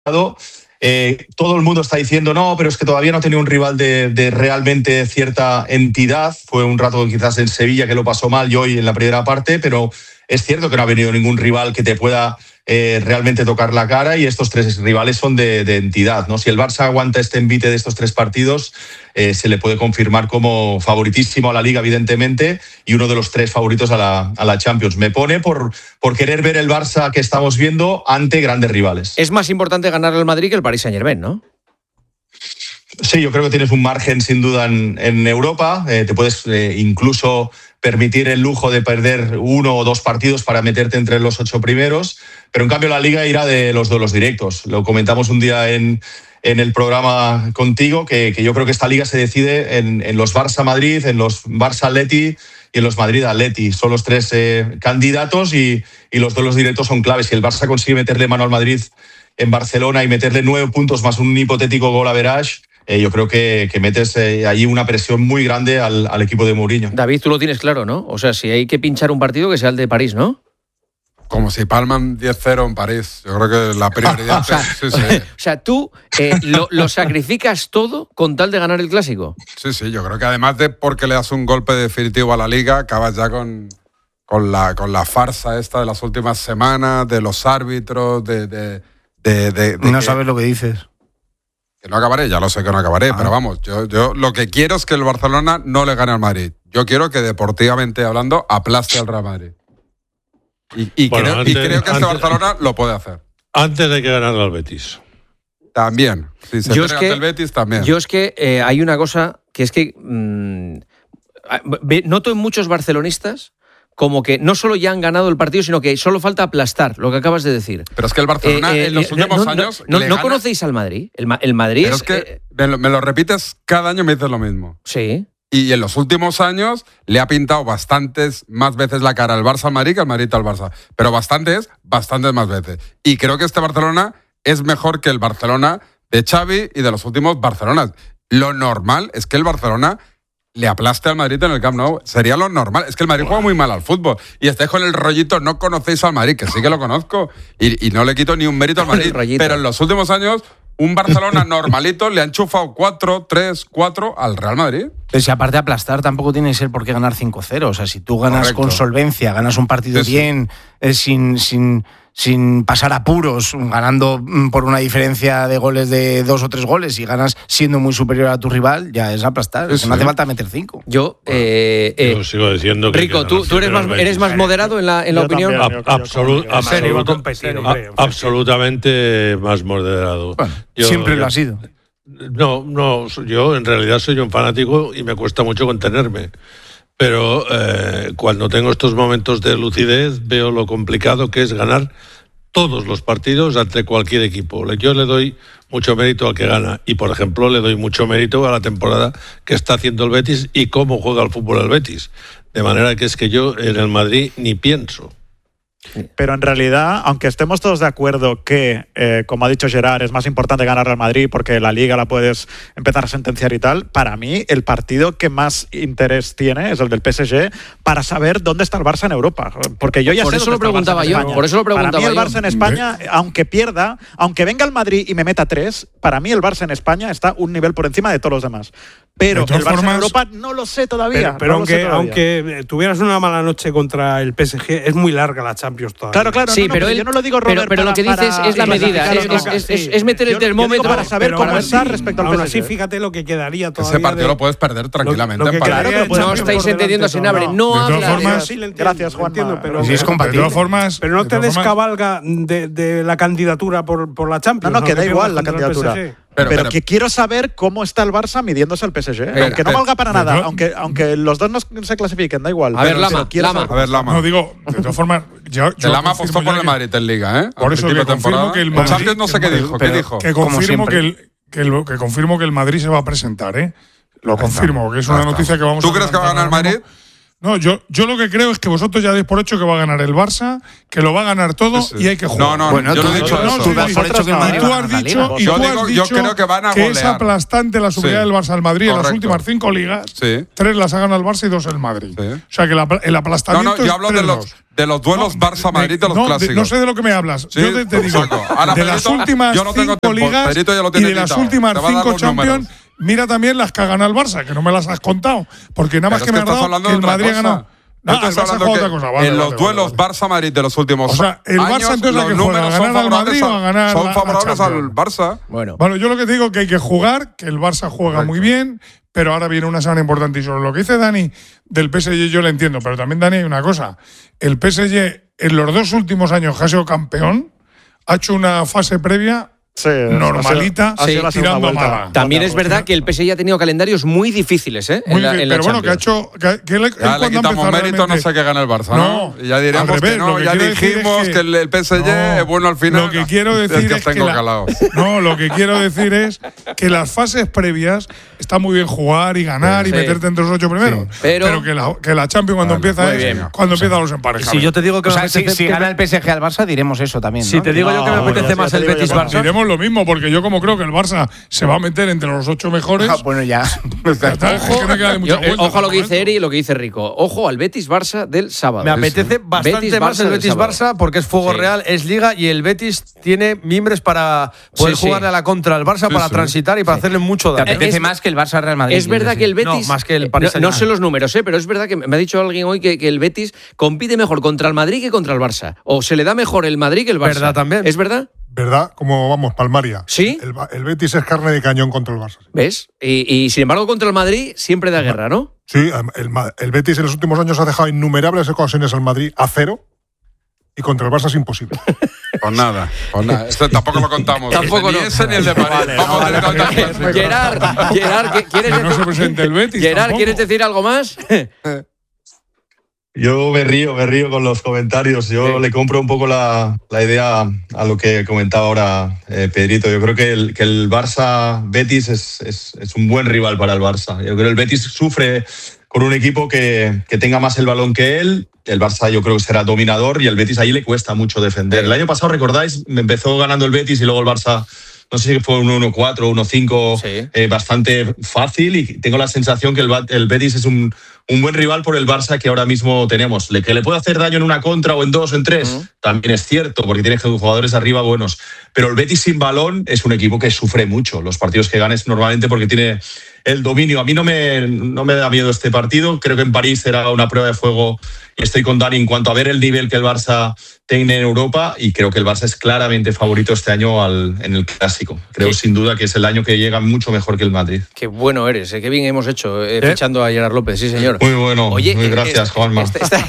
Todo el mundo está diciendo no, pero es que todavía no ha tenido un rival de realmente cierta entidad. Fue un rato quizás en Sevilla que lo pasó mal y hoy en la primera parte, pero es cierto que no ha venido ningún rival que te pueda realmente tocar la cara, y estos tres rivales son de entidad, ¿no? Si el Barça aguanta este envite de estos tres partidos, se le puede confirmar como favoritísimo a la Liga, evidentemente, y uno de los tres favoritos a la Champions. Me pone por querer ver el Barça que estamos viendo ante grandes rivales. Es más importante ganar al Madrid que el Paris Saint-Germain, ¿no? Sí, yo creo que tienes un margen sin duda en Europa. Te puedes incluso permitir el lujo de perder 1 o 2 partidos para meterte entre los 8 primeros, pero en cambio la Liga irá de los duelos directos. Lo comentamos un día en el programa contigo, que yo creo que esta Liga se decide en los Barça-Madrid, en los Barça-Atleti y en los Madrid-Atleti. Son los 3 candidatos y los duelos directos son claves. Si el Barça consigue meterle mano al Madrid en Barcelona y meterle 9 puntos más un hipotético gol average, yo creo que metes allí una presión muy grande al equipo de Mourinho. David, tú lo tienes claro, ¿no? O sea, si hay que pinchar un partido, que sea el de París, ¿no? Como si palman 10-0 en París. Yo creo que la prioridad... sí. O sea, tú lo sacrificas todo con tal de ganar el Clásico. Sí, yo creo que además de porque le das un golpe definitivo a la Liga, acabas ya con la farsa esta de las últimas semanas, de los árbitros, No sabes lo que dices. Que no acabaré, ya lo sé que no acabaré, pero vamos, yo lo que quiero es que el Barcelona no le gane al Madrid. Yo quiero que deportivamente hablando aplaste al Real Madrid. Y creo que este Barcelona lo puede hacer. Antes hay que ganar al Betis. También. Si se entrega ante el Betis, también. Yo es que hay una cosa que es que noto en muchos barcelonistas como que no solo ya han ganado el partido, sino que solo falta aplastar, lo que acabas de decir. Pero es que el Barcelona en los últimos años... ¿No conocéis al Madrid? El Madrid pero es que me lo repites cada año, me dices lo mismo. Sí. Y en los últimos años le ha pintado bastantes más veces la cara al Barça al Madrid que al Madrid al Barça. Pero bastantes más veces. Y creo que este Barcelona es mejor que el Barcelona de Xavi y de los últimos Barcelonas. Lo normal es que el Barcelona le aplaste al Madrid en el Camp Nou. Sería lo normal. Es que el Madrid juega muy mal al fútbol. Y estáis con el rollito, no conocéis al Madrid, que sí que lo conozco. Y no le quito ni un mérito al Madrid. Pero en los últimos años, un Barcelona normalito le ha enchufado 4-3-4 al Real Madrid. Pero si aparte de aplastar, tampoco tiene que ser por qué ganar 5-0. O sea, si tú ganas con solvencia, ganas un partido bien, sin pasar apuros, ganando por una diferencia de goles de 2 o 3 goles y ganas siendo muy superior a tu rival, ya es aplastar. No hace falta meter 5. Yo sigo diciendo que Rico, ¿tú eres más moderado en la opinión? Absolutamente más moderado. Bueno, siempre lo ha sido. No, yo en realidad soy un fanático y me cuesta mucho contenerme. Pero cuando tengo estos momentos de lucidez veo lo complicado que es ganar todos los partidos ante cualquier equipo. Yo le doy mucho mérito al que gana y, por ejemplo, le doy mucho mérito a la temporada que está haciendo el Betis y cómo juega al fútbol el Betis. De manera que es que yo en el Madrid ni pienso. Pero en realidad, aunque estemos todos de acuerdo que, como ha dicho Gerard, es más importante ganar al Madrid porque la Liga la puedes empezar a sentenciar y tal, para mí el partido que más interés tiene es el del PSG para saber dónde está el Barça en Europa. Porque yo ya por sé eso lo preguntaba yo. Por eso lo preguntaba yo. Para mí el Barça en España, aunque pierda, aunque venga el Madrid y me meta 3, para mí el Barça en España está un nivel por encima de todos los demás. Pero el Barça en Europa no lo sé todavía. Pero aunque tuvieras una mala noche contra el PSG, es muy larga la Champions todavía. Claro, sí, pero yo no lo digo, Robert, pero lo que dices es la medida, es meter el termómetro para saber cómo está respecto al PSG. Aún así, fíjate lo que quedaría todavía. Ese partido lo puedes perder tranquilamente. No estáis entendiendo, Senabre. No hablas. Gracias, Juan. Pero si es compatible. Pero no te descabalga de la candidatura por la Champions. No, que da igual la candidatura. Pero que quiero saber cómo está el Barça midiéndose al PSG. Aunque no valga para nada, aunque los dos no se clasifiquen, da igual. A ver, Lama. No, digo, de todas formas... El Lama apostó por el Madrid en Liga, ¿eh? Por eso que confirmo que el Madrid... Champions no sé qué dijo. ¿Qué dijo? Que confirmo que el Madrid se va a presentar, ¿eh? Lo confirmo, que es una noticia que vamos a... ¿Tú crees que va a ganar el Madrid? No, yo lo que creo es que vosotros ya dais por hecho que va a ganar el Barça, que lo va a ganar todo y hay que jugar. No, bueno, yo no he dicho eso. Tú das por hecho que el Madrid va a ganar la Liga. Yo creo que van a golear. Que es aplastante la superioridad del Barça al Madrid en las últimas 5 ligas. Sí. 3 las ha ganado el Barça y 2 el Madrid. Sí. O sea que el aplastamiento yo hablo de los duelos Barça-Madrid de los clásicos. No sé de lo que me hablas. Sí, yo te digo, de las últimas 5 ligas y de las últimas 5 Champions, mira también las que ha ganado el Barça, que no me las has contado, porque nada más que me has dado que el Madrid ha ganado. No, el Barça juega otra cosa. En los duelos Barça-Madrid de los últimos años. O sea, el Barça entonces que juega, ¿a ganar al Madrid o a ganar son favorables al Barça. Bueno, yo lo que te digo es que hay que jugar, que el Barça juega muy bien, pero ahora viene una semana importante. Y sobre lo que dice Dani del PSG yo lo entiendo, pero también Dani hay una cosa. El PSG en los 2 últimos años que ha sido campeón ha hecho una fase previa normalita, tirando a mala. También es verdad que el PSG ha tenido calendarios muy difíciles, ¿eh? Pero bueno, que ha hecho. Que le quitamos mérito, no sé qué gana el Barça, ¿no? Y ya diremos que no, ya dijimos que el PSG es bueno al final. Lo que quiero decir es que lo que quiero decir es que las fases previas está muy bien jugar y ganar y meterte entre los 8 primeros. Pero que la Champions cuando empieza cuando empiezan los emparejamientos. Si yo te digo que si gana el PSG al Barça, diremos eso también. Si te digo yo que me apetece más el Betis-Barça. Diremos lo mismo, porque yo como creo que el Barça se va a meter entre los 8 mejores. Bueno, ya. Ojo a lo que dice Eri y lo que dice Rico. Ojo al Betis-Barça del sábado. Me apetece bastante más el Betis-Barça porque es fuego real, es Liga y el Betis tiene mimbres para poder jugarle a la contra al Barça, para transitar y para hacerle mucho daño. Te apetece más que el Barça-Real Madrid. Es verdad que el Betis… No, más que el Paris no sé los números, pero es verdad que me ha dicho alguien hoy que el Betis compite mejor contra el Madrid que contra el Barça. O se le da mejor el Madrid que el Barça. ¿Verdad también? ¿Es verdad? ¿Verdad? Como vamos, palmaria. ¿Sí? El Betis es carne de cañón contra el Barça. ¿Ves? Y sin embargo contra el Madrid siempre da guerra, ¿no? Sí, el Betis en los últimos años ha dejado innumerables ocasiones al Madrid a 0 y contra el Barça es imposible. Pues nada. Esto tampoco lo contamos. Tampoco ni ese ni el de Madrid. Gerard, ¿quieres decir algo más? Yo me río con los comentarios. Yo le compro un poco la idea a lo que comentaba ahora Pedrito. Yo creo que el Barça-Betis es un buen rival para el Barça. Yo creo que el Betis sufre con un equipo que tenga más el balón que él. El Barça yo creo que será dominador y el Betis ahí le cuesta mucho defender. El año pasado, ¿recordáis? Empezó ganando el Betis y luego el Barça… No sé si fue un 1-4, 1-5, bastante fácil, y tengo la sensación que el Betis es un buen rival por el Barça que ahora mismo tenemos. Que le puede hacer daño en una contra o en 2 o en 3, también es cierto, porque tiene jugadores arriba buenos. Pero el Betis sin balón es un equipo que sufre mucho. Los partidos que ganes normalmente porque tiene el dominio. A mí no me da miedo este partido. Creo que en París será una prueba de fuego y estoy con Dani en cuanto a ver el nivel que el Barça tiene en Europa, y creo que el Barça es claramente favorito este año en el Clásico. Creo sin duda que es el año que llega mucho mejor que el Madrid. Qué bueno eres, qué bien hemos hecho fichando a Gerard López, sí señor. Muy bueno, muy gracias, Juanma.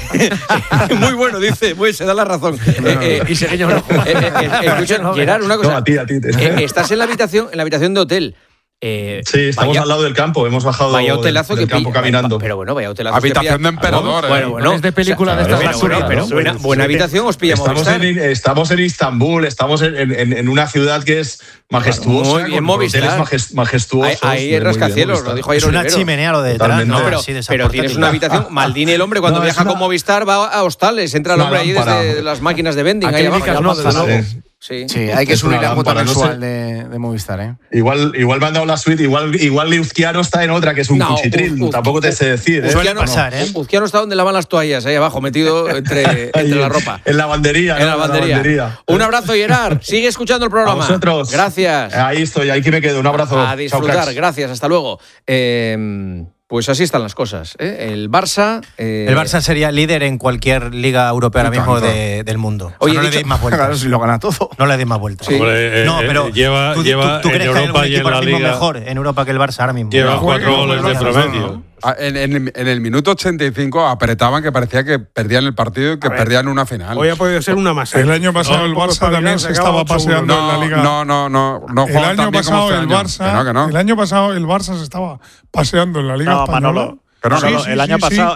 Muy bueno, dice, se da la razón. Y señor, Gerard, una cosa. No, a ti. Estás en la habitación de hotel. Sí, estamos al lado del campo, hemos bajado del campo caminando. Pero bueno, vaya hotelazo. Habitación de emperador. Bueno, es de película de estas. Buena habitación, os pillamos. Estamos en Istambul, estamos en una ciudad que es majestuosa. Muy bien, Movistar. Majestuosos. Ahí rascacielos, lo dijo ayer. Es una chimenea lo de detrás, ¿no? Pero tienes una habitación. Maldini, el hombre, cuando viaja con Movistar va a hostales, entra el hombre ahí desde las máquinas de vending. Ahí abajo. Sí, hay que subir la cuota mensual de Movistar, ¿eh? Igual me han dado la suite, igual Luzquiano está en otra, que es un cuchitril. Tampoco te sé decir. Suele pasar, ¿eh? Uzquiano está donde lavan las toallas, ahí abajo, metido entre la ropa. En la lavandería. En la lavandería. Un abrazo, Gerard. Sigue escuchando el programa. A vosotros. Gracias. Ahí estoy, ahí que me quedo. Un abrazo. A disfrutar. Chao, gracias. Hasta luego. Pues así están las cosas, ¿eh? El Barça… El Barça sería líder en cualquier liga europea ahora mismo del mundo. Oye, no le deis más vueltas. Claro, si lo gana todo. No le deis más vueltas. Sí. No, pero ¿tú crees que hay algún equipo ahora mismo Liga mejor en Europa que el Barça ahora mismo? Lleva 4 goles de promedio. En el minuto 85 apretaban que parecía que perdían el partido y que perdían una final. Hoy ha podido ser una masacre. El año pasado el Barça también se estaba paseando en la Liga. No El año pasado el Barça… El año pasado el Barça se estaba paseando en la Liga Española. Pero el año pasado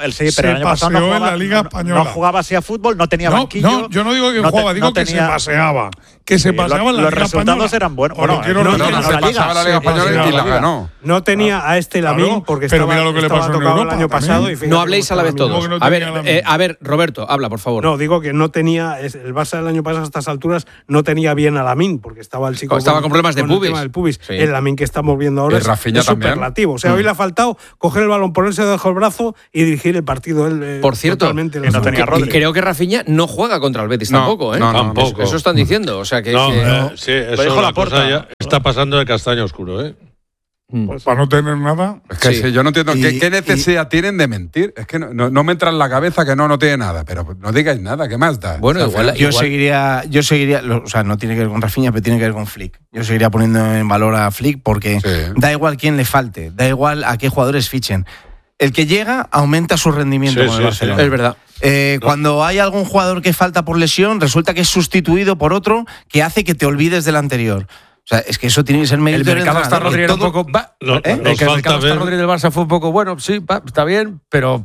no en la Liga Española. No jugaba así a fútbol, no tenía banquillo. No, yo no digo que jugaba, digo que se paseaba. que se pasaban la Los Liga resultados Española. eran buenos. Bueno, se pasaba la Liga Española y la ganó. No tenía a este Lamine porque pero estaba, mira lo que le estaba pasó en tocado Europa el año pasado. también. Y No habléis a la vez todos. que no A tenía ver, Roberto, habla, por favor. No, digo que no tenía. El Barça del año pasado a estas alturas no tenía bien a Lamine porque estaba el chico. Estaba con problemas de el pubis. tema del pubis. Sí. El Lamine que estamos viendo ahora Y Rafinha es también. superlativo. O sea, hoy le ha faltado coger el balón, ponerse debajo del brazo y dirigir el partido. Él, Por cierto, totalmente que no tenía Rodri. creo que Rafinha no juega contra el Betis No, tampoco, ¿eh? no, Tampoco. Eso están diciendo. O sea que. No, que- sí, eso dijo la Laporta. cosa ya está pasando de castaño oscuro, ¿eh? Pues para no tener nada. Es que Sí. sí, yo no entiendo Y- qué necesidad tienen de mentir. Es que no me entra en la cabeza que no tiene nada, pero no digáis nada, ¿qué más da? Bueno, O sea, igual- Yo seguiría, o sea, no tiene que ver con Rafinha, pero tiene que ver con Flick. Yo seguiría poniendo en valor a Flick porque Sí. da igual quién le falte, da igual a qué jugadores fichen. El que llega aumenta su rendimiento Sí, con el sí, Barcelona. Es verdad. Cuando hay algún jugador que falta por lesión, resulta que es sustituido por otro que hace que te olvides del anterior. O sea, es que eso tiene que ser mérito El del mercado está entrenador. Rodri Y era un todo- poco. Nos Que el falta mercado está ver- Rodri del Barça fue un poco bueno, sí, está bien, pero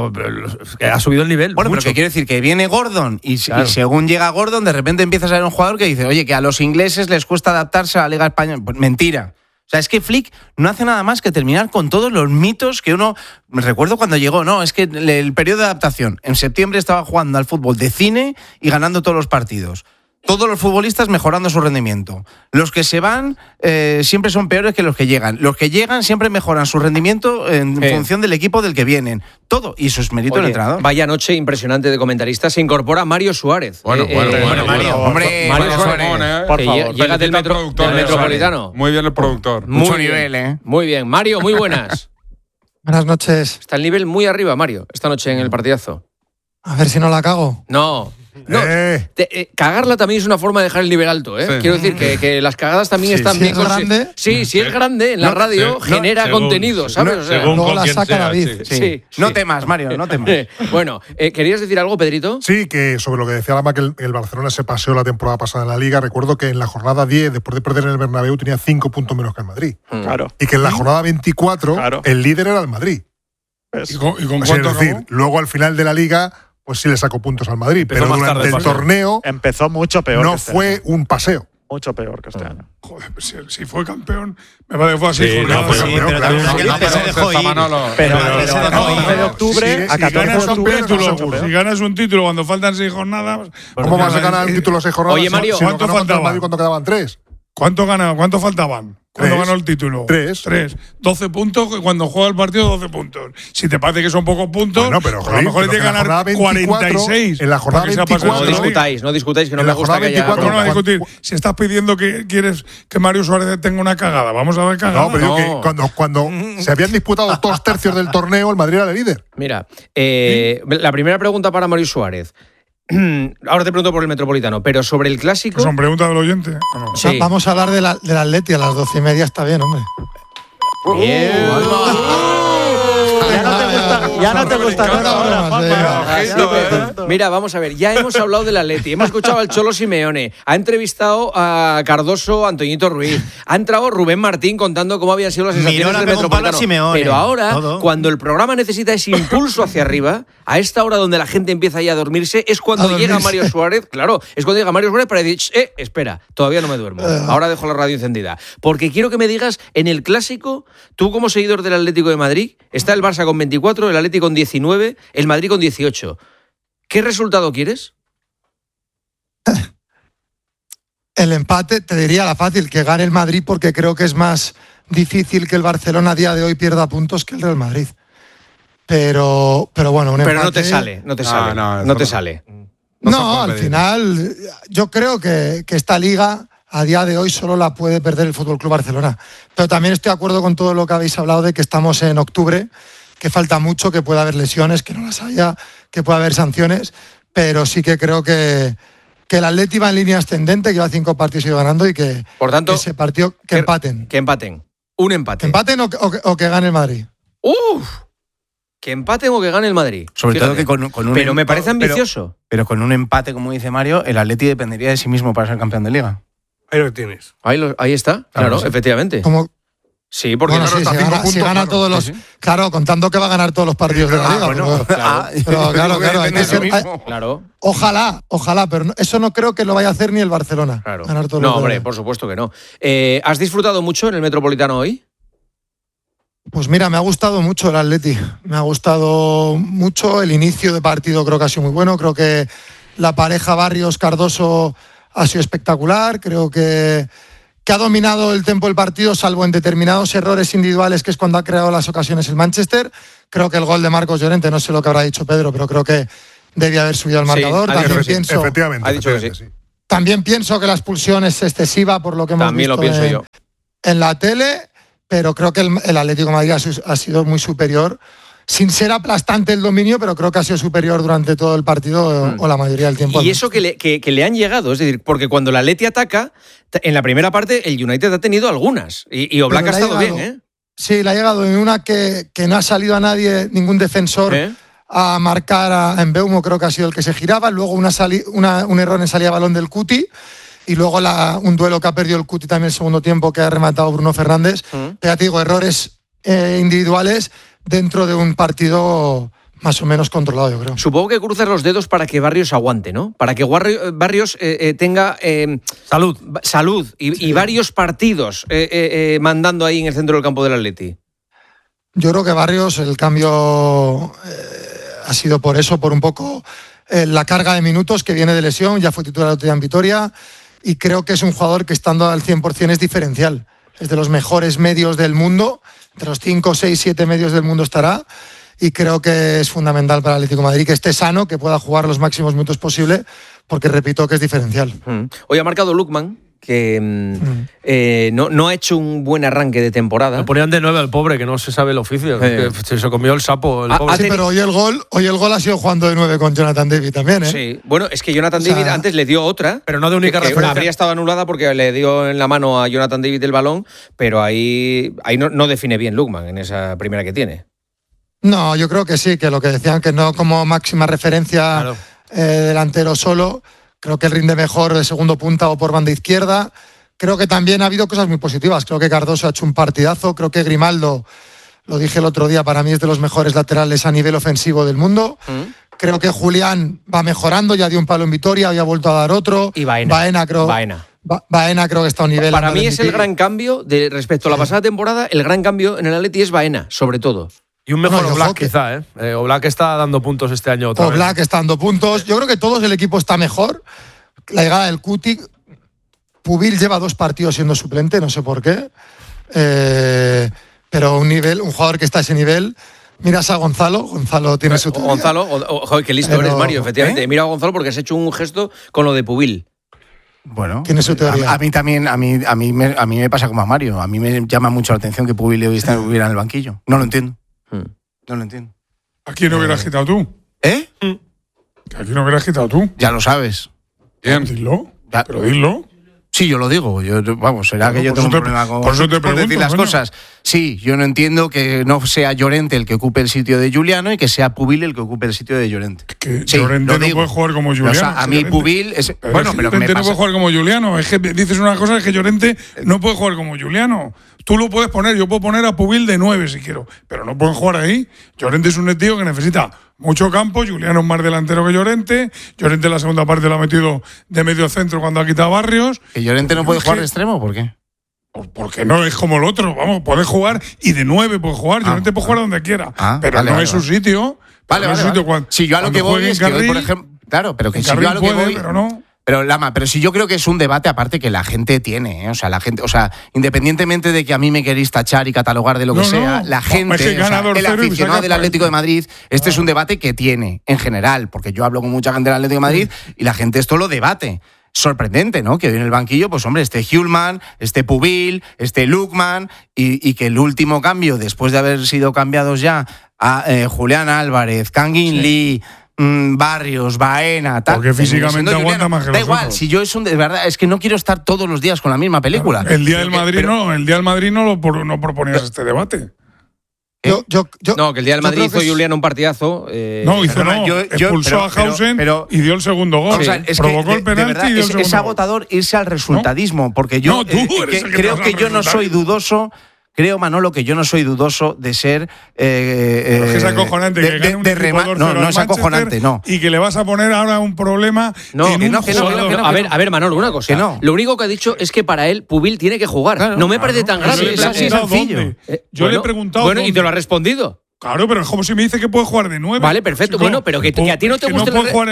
ha subido el nivel. Bueno, mucho. pero que quiero decir que viene Gordon y Claro. según llega Gordon, de repente empiezas a ver un jugador que dice, oye, que a los ingleses les cuesta adaptarse a la Liga Española. Pues mentira. O sea, es que Flick no hace nada más que terminar con todos los mitos que uno... Me recuerdo cuando llegó, no, es que el periodo de adaptación. En septiembre estaba jugando al fútbol de cine y ganando todos los partidos. Todos los futbolistas mejorando su rendimiento. Los que se van siempre son peores que los que llegan. Los que llegan siempre mejoran su rendimiento en función del equipo del que vienen. Todo. Y eso es mérito del Oye, entrenador. vaya noche impresionante de comentaristas. Se incorpora Mario Suárez. Bueno, Mario, hombre, Mario Mario Suárez. Ramón, Por Que favor. llega del, Felicita al productor, del Metropolitano. Muy bien el productor. Mucho Muy bien. nivel, ¿eh? Muy bien. Mario, muy buenas. Buenas noches. Está el nivel muy arriba, Mario, esta noche en el partidazo. A ver si no la cago. No. Cagarla también es una forma de dejar el nivel alto, ¿eh? Sí. Quiero decir que las cagadas también están Si bien. es grande. Sí, si es grande en la radio, genera según- contenido, ¿sabes? O sea, según luego con la quien saca sea, David. sí. sí, No sí. temas, Mario, no temas. Bueno, ¿querías decir algo, Pedrito? Sí, que sobre lo que decía Lama, que el Barcelona se paseó la temporada pasada en la Liga, recuerdo que en la jornada 10, después de perder en el Bernabéu, tenía 5 puntos menos que el Madrid. Claro. Y que en la jornada 24, Claro. el líder era el Madrid. ¿Ves? ¿Y con Es cuánto decir, acabó? luego al final de la Liga, pues sí le sacó puntos al Madrid. Empezó Pero más durante tarde el el paseo. torneo Empezó mucho peor que no este fue año. un paseo. Mucho peor que este año. Joder, pues si fue campeón, me parece que fue así. Sí, jornada. no, pues, campeón, pero claro. también No, que se dejó ir. Manolo. Pero se dejó a ir. 15 de octubre, Sí, a si 14 de ganas un octubre, título, no mucho peor. Si ganas un título cuando faltan 6 jornadas. ¿Cómo vas a ganar el título 6 jornadas? Oye, Mario, si no ¿cuánto ganó contra el faltaba? Madrid cuando quedaban 3? ¿Cuánto faltaban? ¿Cuándo 3. ganó el título? 3. 12 puntos, que cuando juega el partido, 12 puntos. Si te parece que son pocos puntos, Bueno, pero, a lo jolín, mejor pero tiene que en la ganar jornada 24, 46. en la jornada para que sea pasado 24, de No la liga. no discutáis, que no En me la gusta que jornada haya... 24, ¿Cómo no va a Juan- discutir? Si estás pidiendo que quieres que Mario Suárez tenga una cagada, vamos a ver cagada. No, pero digo No. que cuando se habían disputado 2 tercios del torneo, el Madrid era el líder. Mira, la primera pregunta para Mario Suárez. Ahora te pregunto por el Metropolitano, pero sobre el clásico... Son preguntas del oyente. ¿o no? Sí. Vamos a hablar del Atleti a las 12:30, está bien, hombre. Bien. Ya no te gusta nada ahora, Sí, mira, vamos a ver, ya hemos hablado del Atleti, hemos escuchado al Cholo Simeone, ha entrevistado a Cardoso Antoñito Ruiz, ha entrado Rubén Martín contando cómo habían sido las sensaciones Miró la del pegó un palo a Metropolitano. Simeone. Pero ahora, Todo. cuando el programa necesita ese impulso hacia arriba, a esta hora donde la gente empieza ya a dormirse, es cuando A llega dormirse. Mario Suárez, claro, es cuando llega Mario Suárez para decir, espera, todavía no me duermo, ahora dejo la radio encendida. Porque quiero que me digas, en el Clásico, tú como seguidor del Atlético de Madrid, está el Barça con 24, el Atlético con 19, el Madrid con 18. ¿Qué resultado quieres? El empate, te diría la fácil, que gane el Madrid, porque creo que es más difícil que el Barcelona a día de hoy pierda puntos que el Real Madrid. Pero bueno, un empate. Pero no te sale, no te sale. no, No te eso no. sale. No se No, puede al pedir. final, yo creo que esta liga a día de hoy solo la puede perder el Fútbol Club Barcelona. Pero también estoy de acuerdo con todo lo que habéis hablado de que estamos en octubre, que falta mucho, que puede haber lesiones, que no las haya, que puede haber sanciones, pero sí que creo que el Atleti va en línea ascendente, que lleva 5 partidos y ganando y que Por tanto, ese partido que empaten. Que empaten. Un empate. Que empaten o que gane el Madrid. ¡Uf! Que empaten o que gane el Madrid. Sobre Fíjate. todo que con un Pero me empa- parece ambicioso. Pero con un empate, como dice Mario, el Atleti dependería de sí mismo para ser campeón de Liga. Ahí lo tienes. Ahí está, claro, sí. efectivamente. Como Sí, porque bueno, sí, si gana todos los. Claro, contando que va a ganar todos los partidos de la Liga. Bueno, pero claro, hay que ser, claro. Ojalá, pero eso no creo que lo vaya a hacer ni el Barcelona. Claro. Ganar todos no, los hombre, por supuesto que no. ¿Has disfrutado mucho en el Metropolitano hoy? Pues mira, me ha gustado mucho el Atleti. Me ha gustado mucho el inicio de partido, creo que ha sido muy bueno. Creo que la pareja Barrios-Cardoso ha sido espectacular. Creo que ha dominado el tiempo del partido, salvo en determinados errores individuales, que es cuando ha creado las ocasiones el Manchester. Creo que el gol de Marcos Llorente, no sé lo que habrá dicho Pedro, pero creo que debía haber subido al marcador. Efectivamente, ha dicho que sí. También pienso que la expulsión es excesiva por lo que hemos también visto lo pienso yo. En la tele, pero creo que el Atlético de Madrid ha sido muy superior. Sin ser aplastante el dominio, pero creo que ha sido superior durante todo el partido o la mayoría del tiempo. Y eso que le han llegado, es decir, porque cuando el Atleti ataca, en la primera parte el United ha tenido algunas y Oblak ha estado bien, ¿eh? Sí, le ha llegado en una que no ha salido a nadie, ningún defensor a marcar a Mbeumo, creo que ha sido el que se giraba, luego un error en salida de balón del Cuti y luego un duelo que ha perdido el Cuti también en el segundo tiempo que ha rematado Bruno Fernández. Pero ya te digo, errores individuales dentro de un partido más o menos controlado, yo creo. Supongo que cruzas los dedos para que Barrios aguante, ¿no? Para que Barrios tenga salud y varios partidos mandando ahí en el centro del campo del Atleti. Yo creo que Barrios, el cambio ha sido por eso, por un poco la carga de minutos que viene de lesión, ya fue titular otro día en Vitoria, y creo que es un jugador que estando al 100% es diferencial. Es de los mejores medios del mundo, entre los 5, 6, 7 medios del mundo estará, y creo que es fundamental para el Atlético de Madrid que esté sano, que pueda jugar los máximos minutos posible, porque repito que es diferencial. Hoy ha marcado Lookman, que no ha hecho un buen arranque de temporada. Lo ponían de 9 al pobre, que no se sabe el oficio, que se comió el sapo. El pobre. Sí, pero hoy el gol ha sido jugando de 9 con Jonathan David también, ¿eh? Sí, bueno, es que Jonathan David antes le dio otra, pero no de única referencia. Habría estado anulada porque le dio en la mano a Jonathan David el balón, pero ahí no define bien Lookman en esa primera que tiene. No, yo creo que sí, que lo que decían que no como máxima referencia delantero solo. Creo que él rinde mejor de segundo punta o por banda izquierda. Creo que también ha habido cosas muy positivas. Creo que Cardoso ha hecho un partidazo. Creo que Grimaldo, lo dije el otro día, para mí es de los mejores laterales a nivel ofensivo del mundo. Creo que Julián va mejorando, ya dio un palo en Vitoria, hoy ha vuelto a dar otro. Y Baena creo que está a un nivel. Para mí es el gran cambio respecto a la pasada temporada. El gran cambio en el Atleti es Baena, sobre todo. Y un mejor Oblak, quizá, ¿eh? Oblak está dando puntos este año otra vez. Oblak está dando puntos. Yo creo que todo el equipo está mejor. La llegada del Cuti. Pubil lleva 2 partidos siendo suplente, no sé por qué. Pero un jugador que está a ese nivel. Miras a Gonzalo. Gonzalo tiene su teoría. Gonzalo, joder, qué listo eres, Mario, efectivamente. Mira a Gonzalo porque has hecho un gesto con lo de Pubil. Bueno, tiene su teoría. A mí también, a mí me pasa como a Mario. A mí me llama mucho la atención que Pubil hoy estuviera en el banquillo. No lo entiendo. No lo entiendo. ¿A quién no hubieras quitado tú? ¿Eh? ¿A quién no hubieras quitado tú? Ya lo sabes. Bien. Dilo. Pero dilo. Sí, yo lo digo. Será que yo tengo un problema con decir las cosas. Sí, yo no entiendo que no sea Llorente el que ocupe el sitio de Juliano y que sea Pubil el que ocupe el sitio de Llorente. Que Llorente no puede jugar como Juliano. O sea, a mí Pubil es... Bueno, pero Llorente no puede jugar como Juliano. Es que dices una cosa, es que Llorente no puede jugar como Juliano. Tú lo puedes poner, yo puedo poner a Pubil de 9 si quiero, pero no pueden jugar ahí. Llorente es un tío que necesita mucho campo, Juliano es más delantero que Llorente. Llorente en la segunda parte lo ha metido de medio centro cuando ha quitado Barrios. ¿Que Llorente no puede jugar de extremo? ¿Por qué? Porque no es como el otro, vamos, puede jugar y de 9 puede jugar. Llorente puede jugar donde quiera, pero no es su sitio. Vale. Si yo a lo que voy es que hoy, por ejemplo, claro, pero que si yo a lo que voy, pero no. Pero Lama, si yo creo que es un debate aparte que la gente tiene, ¿eh? O sea, independientemente de que a mí me queréis tachar y catalogar de lo que sea, la gente, el aficionado del Atlético de Madrid, es un debate que tiene en general, porque yo hablo con mucha gente del Atlético de Madrid y la gente esto lo debate. Sorprendente, ¿no? Que hoy en el banquillo, pues hombre, Hjulmand, Pubil, Lookman y que el último cambio, después de haber sido cambiados ya a Julián Álvarez, Kangin Lee, Barrios, Baena, tal. Porque físicamente aguanta más que da los igual, otros. si yo de verdad, es que no quiero estar todos los días con la misma película. El día del Madrid no proponías este debate. No, que el día del Madrid hizo Julián un partidazo. Expulsó a Hausen y dio el segundo gol. O sea, provocó el penalti y dio el segundo es agotador irse al resultadismo, porque yo creo que yo no soy dudoso. creo, Manolo, que yo no soy dudoso de ser... Pero es que es acojonante que gane un jugador no es acojonante, no. Y que le vas a poner ahora un problema en un jugador. A ver, Manolo, una cosa. Lo único que ha dicho es que para él Pubil tiene que jugar. Claro, no me parece tan grave. Es así sencillo. Yo le he preguntado... Bueno, y te lo ha respondido. Claro, pero es como si me dice que puede jugar de 9. Vale, perfecto. Chico, bueno, pero que a ti no te guste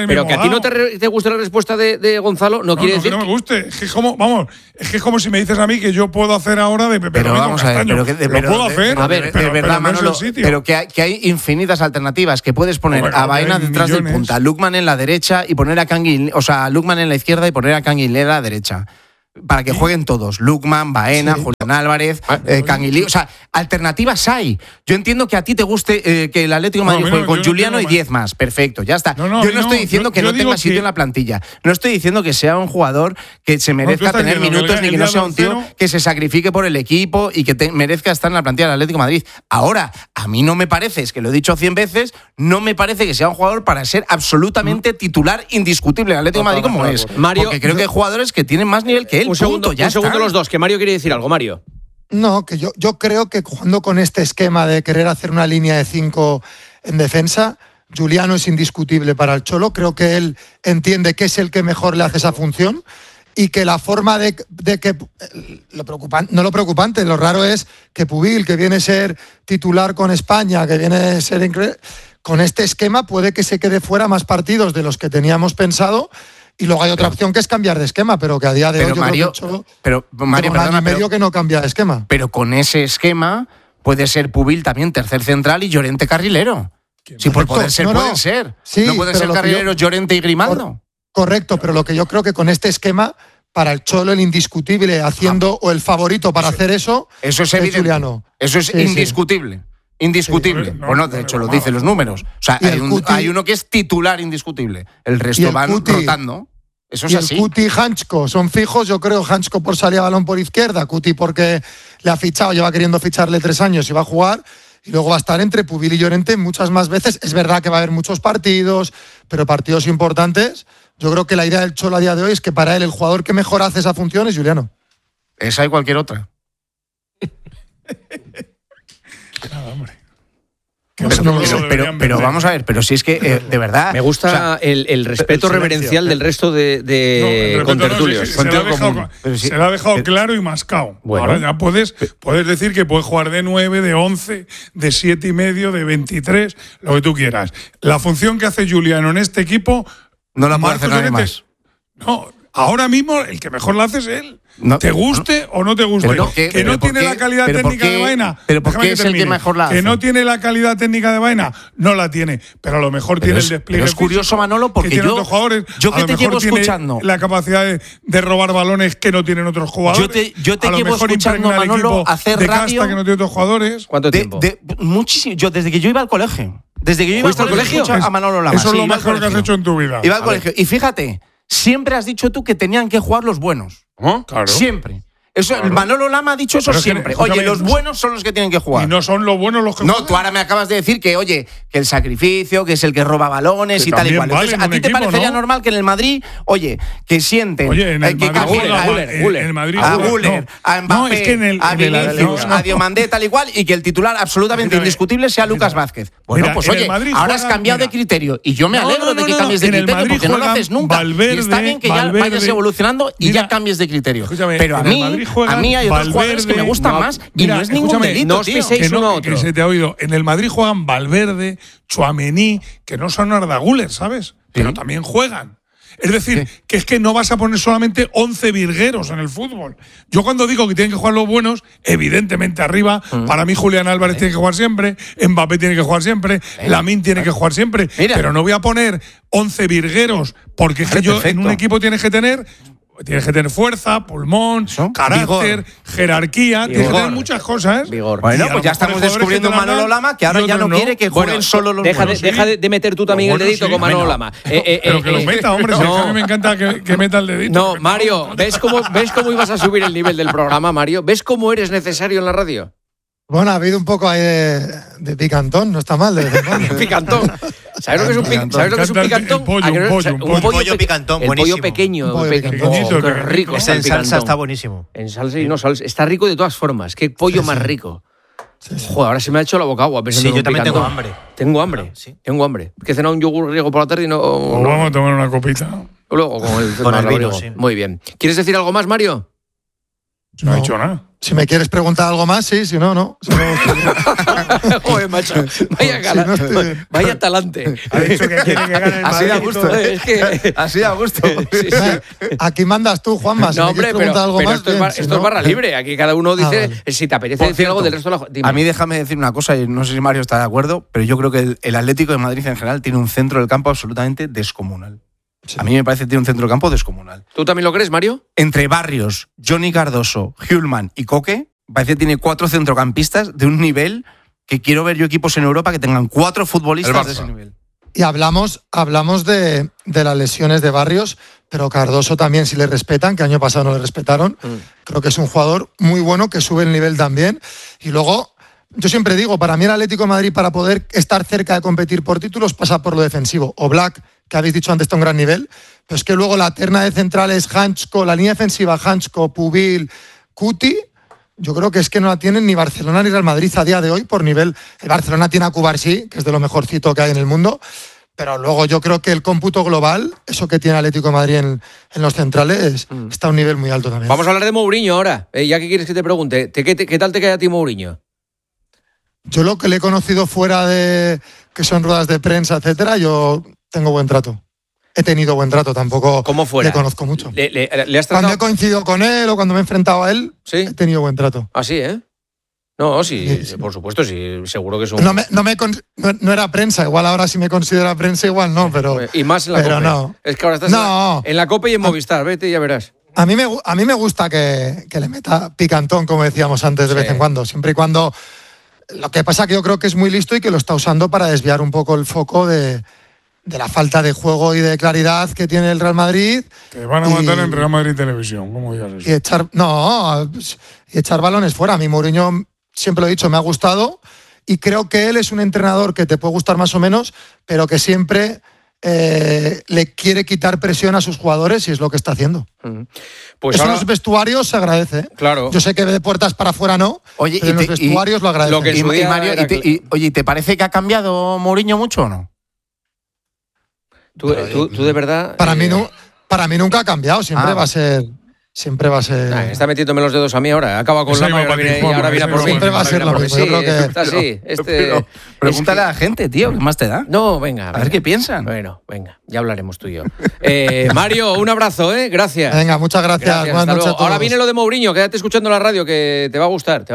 te guste la respuesta de Gonzalo, no quiere decir que no me guste. Es que es como si me dices a mí que yo puedo hacer ahora de Pepe Pero vamos a ver, lo puedo hacer. A ver, de verdad, Manolo, pero que hay infinitas alternativas, que puedes poner a Baena detrás del punta, a Lukman en la derecha y poner a Canguil, o sea, a Lukman en la izquierda y poner a Canguilera a la derecha. Para que jueguen todos, Lukman, Baena, Julián Álvarez, Canguilí. O sea, alternativas hay. Yo entiendo que a ti te guste que el Atlético de Madrid juegue con Juliano y 10 más. Perfecto, ya está. Yo no estoy diciendo que no tenga sitio en la plantilla. No estoy diciendo que sea un jugador que se merezca tener minutos ni que no sea un tío que se sacrifique por el equipo y que merezca estar en la plantilla del Atlético de Madrid. Ahora, a mí no me parece, es que lo he dicho 100 veces, no me parece que sea un jugador para ser absolutamente titular indiscutible del Atlético de Madrid como es. Mario, porque creo que hay jugadores que tienen más nivel que él. Un segundo los dos, que Mario quiere decir algo, Mario. No, que yo creo que jugando con este esquema de querer hacer una línea de 5 en defensa, Juliano es indiscutible para el Cholo. Creo que él entiende que es el que mejor le hace esa función y que la forma de que... lo preocupante, lo raro es que Pubil, que viene a ser titular con España, que viene a ser increíble, con este esquema puede que se quede fuera más partidos de los que teníamos pensado. Y luego hay otra opción que es cambiar de esquema, pero que a día de hoy yo creo que Cholo medio que no cambia de esquema. Pero con ese esquema puede ser Pubil también tercer central y Llorente carrilero. Sí, por poder ser, pueden ser. Sí, no pueden ser carrileros Llorente y Grimaldo. Correcto, pero lo que yo creo que con este esquema, para el Cholo el indiscutible haciendo o el favorito para hacer eso es evidente. Juliano. Eso es indiscutible. Indiscutible. Bueno, de hecho lo dicen los números. O sea, hay uno que es titular indiscutible. El resto van rotando. Eso es así. El Cuti y Hanchko son fijos. Yo creo Hanchko por salir a balón por izquierda. Cuti porque le ha fichado, lleva queriendo ficharle 3 años y va a jugar. Y luego va a estar entre Pubil y Llorente muchas más veces. Es verdad que va a haber muchos partidos, pero partidos importantes. Yo creo que la idea del Cholo a día de hoy es que para él el jugador que mejor hace esa función es Juliano. Esa y cualquier otra. Nada, hombre. Pero vamos a ver, pero si es que de verdad me gusta el respeto reverencial del resto de contertulios. Se lo ha dejado claro y mascado. Bueno. Ahora ya puedes decir que puedes jugar de 9, de 11, de 7,5, de 23, lo que tú quieras. La función que hace Juliano en este equipo no la puede hacer nadie más. No, ahora mismo el que mejor la hace es él. No, te guste o no te guste. Que no tiene la calidad técnica de Baena. Pero ¿por qué es el que mejor la hace? Que no tiene la calidad técnica de Baena, no la tiene. Pero a lo mejor tiene el despliegue. Pero es curioso, Manolo, porque que otros jugadores, yo que te llevo escuchando. La capacidad de robar balones que no tienen otros jugadores. Yo te llevo escuchando, Manolo, hacer de radio. Casta que no tiene otros jugadores. ¿Cuánto tiempo? Muchísimo. Yo desde que yo iba al colegio. Desde que yo iba al colegio. A Manolo Lama. Eso es lo mejor que has hecho en tu vida. Iba al colegio. Y fíjate, siempre has dicho tú que tenían que jugar los buenos. Claro. Siempre. Eso, claro. Manolo Lama ha dicho eso siempre. Oye, los buenos son los que tienen que jugar. Y no son los buenos los que juegan. No, tú ahora me acabas de decir que, oye, que el sacrificio, que es el que roba balones que y tal y cual. Entonces, ¿a ti te parecería normal que en el Madrid, oye, que sienten en el que Madrid a Güler, a Mbappé, a Vinicius, a Diomandé, tal y cual, y que el titular absolutamente indiscutible sea Lucas Vázquez? Bueno, pues oye, ahora has cambiado de criterio y yo me alegro de que cambies de criterio porque no lo haces nunca. Y está bien que ya vayas evolucionando y ya cambies de criterio. Pero a mí hay otros jugadores que me gustan más y no es ningún delito, no os piséis uno a otro. Que se te ha oído. En el Madrid juegan Valverde, Tchouaméni, que no son Arda Güler, ¿sabes? Pero también juegan. Es decir, que es que no vas a poner solamente 11 virgueros en el fútbol. Yo cuando digo que tienen que jugar los buenos, evidentemente arriba, para mí Julián Álvarez tiene que jugar siempre, Mbappé tiene que jugar siempre, Lamine tiene que jugar siempre, pero no voy a poner 11 virgueros, porque es que yo en un equipo tienes que tener fuerza, pulmón, carácter, jerarquía, tienes que tener muchas cosas. Vigor. Bueno, pues ya estamos descubriendo Manolo Lama, que ahora ya no quiere que jueguen solo los buenos. Deja de meter tú también el dedito con Manolo Lama. Pero que lo meta, hombre, a mí me encanta que meta el dedito. No, Mario, ¿ves cómo ibas a subir el nivel del programa, Mario? ¿Ves cómo eres necesario en la radio? Bueno, ha habido un poco ahí de picantón, no está mal. Picantón. ¿Sabes lo que es un picantón? ¿Sabes lo que es un picantón? Un pollo picantón, el buenísimo. pollo pequeño. Qué rico. En salsa está buenísimo. En salsa y no salsa. Está rico de todas formas. Qué pollo más rico. Joder, ahora se me ha hecho la boca agua. Sí, yo también tengo hambre. Tengo hambre. Sí. Tengo hambre. Que he cenado un yogur griego por la tarde y no. Pues vamos a tomar una copita. Luego con el vino, sí. Muy bien. ¿Quieres decir algo más, Mario? No he dicho nada. Si me quieres preguntar algo más, sí, si no, no. Si no joder, macho. Vaya talante. Ha dicho que quiere que gane el Madrid. Así da gusto, es que así da gusto. Sí. Aquí mandas tú, Juanma. Si no, hombre, pero algo más, esto es barra libre. Aquí cada uno dice si te apetece decir algo del resto de la. Dime. A mí déjame decir una cosa, y no sé si Mario está de acuerdo, pero yo creo que el Atlético de Madrid en general tiene un centro del campo absolutamente descomunal. Sí. A mí me parece que tiene un centro de campo descomunal. ¿Tú también lo crees, Mario? Entre Barrios, Johnny Cardoso, Hjulman y Coque, parece que tiene 4 centrocampistas de un nivel que quiero ver yo equipos en Europa que tengan 4 futbolistas de ese nivel. Y hablamos de las lesiones de Barrios, pero Cardoso también, si le respetan, que año pasado no le respetaron, creo que es un jugador muy bueno que sube el nivel también. Y luego, yo siempre digo, para mí el Atlético de Madrid, para poder estar cerca de competir por títulos, pasa por lo defensivo. Oblak, que habéis dicho antes, está a un gran nivel, pero es que luego la terna de centrales, Hanchko, la línea defensiva, Hanchko, Pubil, Cuti, yo creo que es que no la tienen ni Barcelona ni Real Madrid a día de hoy por nivel. El Barcelona tiene a Cubarsí, que es de lo mejorcito que hay en el mundo, pero luego yo creo que el cómputo global, eso que tiene Atlético de Madrid en los centrales, está a un nivel muy alto también. Vamos a hablar de Mourinho ahora. Ya que quieres que te pregunte, ¿qué tal te queda a ti Mourinho? Yo lo que le he conocido fuera de que son ruedas de prensa, etcétera, yo tengo buen trato. He tenido buen trato, tampoco ¿Cómo fuera? Le conozco mucho. ¿Le has tratado? Cuando he coincidido con él o cuando me he enfrentado a él, ¿sí? He tenido buen trato. ¿Ah, sí, No, sí, por supuesto, sí, seguro que es un... No era prensa, igual ahora si me considera prensa, igual no, pero... Y más en la COPE. No. Es que ahora estás en la COPE y en Movistar, vete y ya verás. A mí me gusta que le meta picantón, como decíamos antes, de vez en cuando, siempre y cuando... Lo que pasa que yo creo que es muy listo y que lo está usando para desviar un poco el foco de la falta de juego y de claridad que tiene el Real Madrid. Te van a mandar en Real Madrid Televisión, ¿cómo digas eso? Y echar balones fuera. A mí Mourinho, siempre lo he dicho, me ha gustado y creo que él es un entrenador que te puede gustar más o menos, pero que siempre le quiere quitar presión a sus jugadores y es lo que está haciendo. Pues eso en los vestuarios se agradece. Claro. Yo sé que de puertas para afuera no, oye, pero en los vestuarios lo agradece. Lo que Mario, oye, ¿te parece que ha cambiado Mourinho mucho o no? Tú de verdad... Para mí nunca ha cambiado, siempre va a ser... Siempre va a ser... está metiéndome los dedos a mí ahora. Acaba con la mano y ahora viene por mí. Siempre va a ser lo mismo. Yo creo que... Está así. Pregúntale a la gente, tío, ¿qué más te da? No, venga. A ver qué piensan. Bueno, venga, ya hablaremos tú y yo. Mario, un abrazo, Gracias. Venga, muchas gracias. Buenas noches a todos. Ahora viene lo de Mourinho, quédate escuchando la radio que te va a gustar,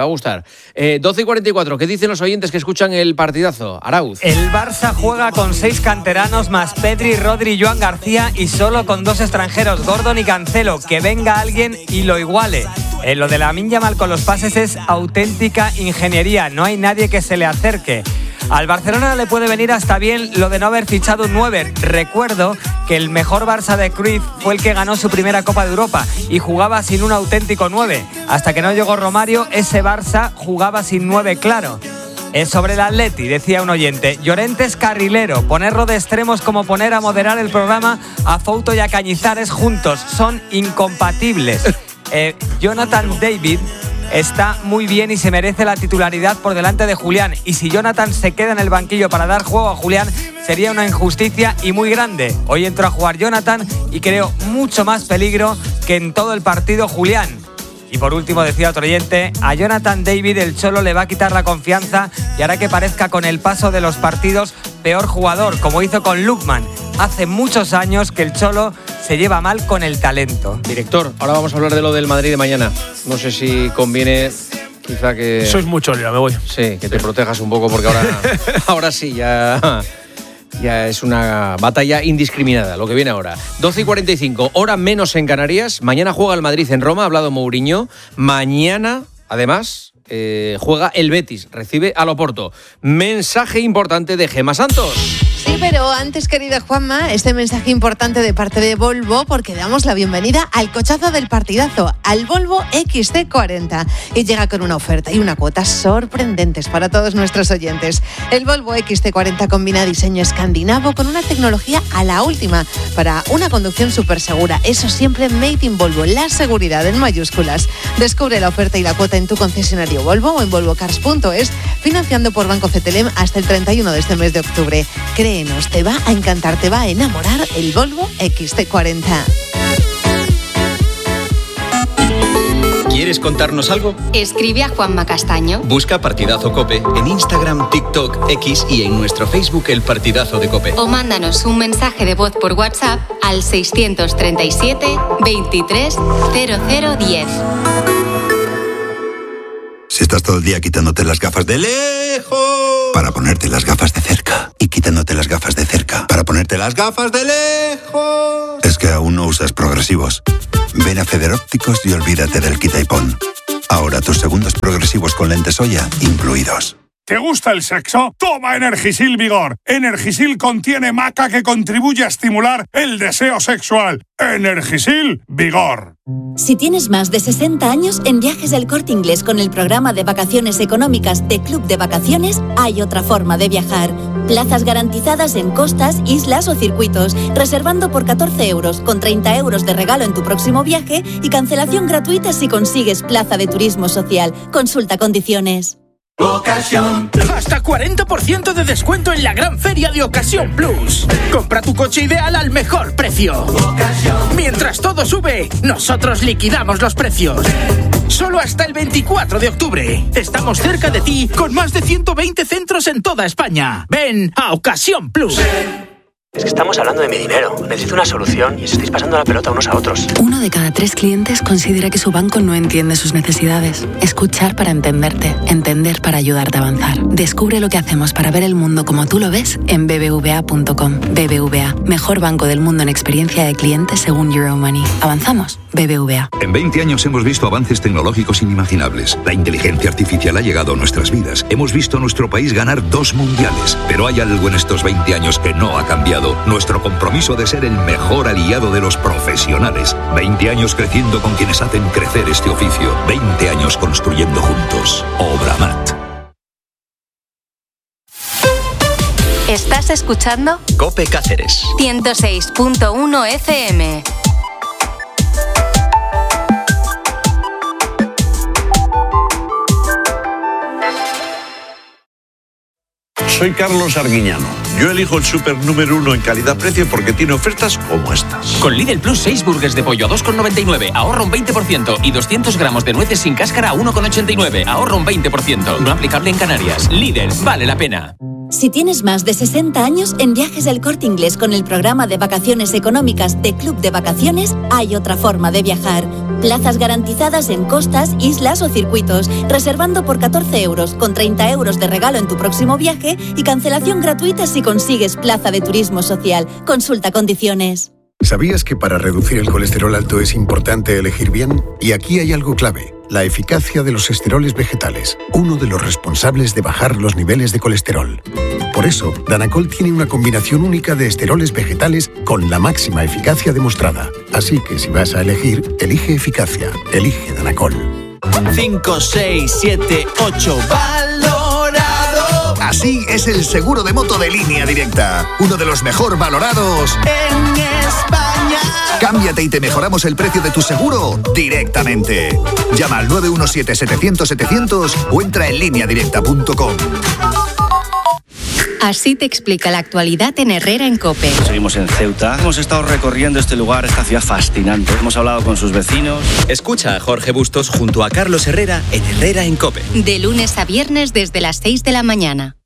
12:44, ¿qué dicen los oyentes que escuchan el partidazo? Arauz. El Barça juega con 6 canteranos más Pedri, Rodri, Joan García y solo con 2 extranjeros, Gordon y Cancelo. Que venga alguien y lo iguale. Lo de Lamine Yamal con los pases es auténtica ingeniería. No hay nadie que se le acerque. Al Barcelona le puede venir hasta bien lo de no haber fichado un 9. Recuerdo que el mejor Barça de Cruyff fue el que ganó su primera Copa de Europa y jugaba sin un auténtico 9. Hasta que no llegó Romario, ese Barça jugaba sin 9 claro. Sobre el Atleti, decía un oyente, Llorente es carrilero, ponerlo de extremos como poner a moderar el programa a Fouto y a Cañizares juntos, son incompatibles. Jonathan David está muy bien y se merece la titularidad por delante de Julián, y si Jonathan se queda en el banquillo para dar juego a Julián sería una injusticia y muy grande. Hoy entró a jugar Jonathan y creo mucho más peligro que en todo el partido Julián. Y por último, decía otro oyente, a Jonathan David el Cholo le va a quitar la confianza y hará que parezca con el paso de los partidos peor jugador, como hizo con Lookman. Hace muchos años que el Cholo se lleva mal con el talento. Director, ahora vamos a hablar de lo del Madrid de mañana. No sé si conviene quizá que... Sois mucho, ya me voy. Sí, que te protejas un poco porque ahora sí, ya es una batalla indiscriminada lo que viene ahora. 12:45, hora menos en Canarias. Mañana juega el Madrid en Roma, ha hablado Mourinho. Mañana, además, juega el Betis, recibe al Oporto. Mensaje importante de Gemma Santos. pero antes, querida Juanma, este mensaje importante de parte de Volvo, porque damos la bienvenida al cochazo del partidazo, al Volvo XC40. Y llega con una oferta y una cuota sorprendentes para todos nuestros oyentes. El Volvo XC40 combina diseño escandinavo con una tecnología a la última para una conducción súper segura. Eso siempre made in Volvo, la seguridad en mayúsculas. Descubre la oferta y la cuota en tu concesionario Volvo o en volvocars.es, financiando por Banco CTLM hasta el 31 de este mes de octubre. Créenos, te va a encantar, te va a enamorar el Volvo XC40. ¿Quieres contarnos algo? Escribe a Juanma Castaño. Busca Partidazo COPE en Instagram, TikTok, X y en nuestro Facebook El Partidazo de COPE. O mándanos un mensaje de voz por WhatsApp al 637 23 0010. Si estás todo el día quitándote las gafas de lejos para ponerte las gafas de cerca y quitándote las gafas de cerca para ponerte las gafas de lejos, es que aún no usas progresivos. Ven a Federópticos y olvídate del quita y pon. Ahora tus segundos progresivos con lentes Oya incluidos. ¿Te gusta el sexo? Toma Energisil Vigor. Energisil contiene maca que contribuye a estimular el deseo sexual. Energisil Vigor. Si tienes más de 60 años, en Viajes El Corte Inglés con el programa de vacaciones económicas de Club de Vacaciones, hay otra forma de viajar. Plazas garantizadas en costas, islas o circuitos, reservando por 14 euros, con 30 euros de regalo en tu próximo viaje y cancelación gratuita si consigues plaza de turismo social. Consulta condiciones. Ocasión. Hasta 40% de descuento en la gran feria de Ocasión Plus. Compra tu coche ideal al mejor precio. Ocasión. Mientras todo sube, nosotros liquidamos los precios. Solo hasta el 24 de octubre. Estamos cerca de ti con más de 120 centros en toda España. Ven a Ocasión Plus. Es que estamos hablando de mi dinero. Necesito una solución y os estáis pasando la pelota unos a otros. 1 de cada 3 clientes considera que su banco no entiende sus necesidades. Escuchar para entenderte. Entender para ayudarte a avanzar. Descubre lo que hacemos para ver el mundo como tú lo ves en bbva.com. BBVA, mejor banco del mundo en experiencia de cliente según Euromoney. ¿Avanzamos? BBVA. En 20 años hemos visto avances tecnológicos inimaginables. La inteligencia artificial ha llegado a nuestras vidas. Hemos visto a nuestro país ganar 2 mundiales. Pero hay algo en estos 20 años que no ha cambiado. Nuestro compromiso de ser el mejor aliado de los profesionales. 20 años creciendo con quienes hacen crecer este oficio. 20 años construyendo juntos. Obramat. ¿Estás escuchando? COPE Cáceres 106.1 FM. Soy Carlos Arguiñano. Yo elijo el súper número 1 en calidad-precio porque tiene ofertas como estas. Con Lidl Plus 6 burgers de pollo a 2,99, ahorra un 20%. Y 200 gramos de nueces sin cáscara a 1,89, ahorra un 20%. No aplicable en Canarias. Lidl, vale la pena. Si tienes más de 60 años, en Viajes El Corte Inglés con el programa de vacaciones económicas de Club de Vacaciones, hay otra forma de viajar. Plazas garantizadas en costas, islas o circuitos, reservando por 14 euros, con 30 euros de regalo en tu próximo viaje y cancelación gratuita si consigues plaza de turismo social. Consulta condiciones. ¿Sabías que para reducir el colesterol alto es importante elegir bien? Y aquí hay algo clave, la eficacia de los esteroles vegetales, uno de los responsables de bajar los niveles de colesterol. Por eso, Danacol tiene una combinación única de esteroles vegetales con la máxima eficacia demostrada. Así que si vas a elegir, elige eficacia, elige Danacol. 5, 6, 7, 8, valorado. Así es el seguro de moto de Línea Directa, uno de los mejor valorados en España. Cámbiate y te mejoramos el precio de tu seguro directamente. Llama al 917-700-700 o entra en lineadirecta.com. Así te explica la actualidad en Herrera en COPE. Seguimos en Ceuta. Hemos estado recorriendo este lugar, esta ciudad fascinante. Hemos hablado con sus vecinos. Escucha a Jorge Bustos junto a Carlos Herrera en Herrera en COPE. De lunes a viernes desde las 6 de la mañana.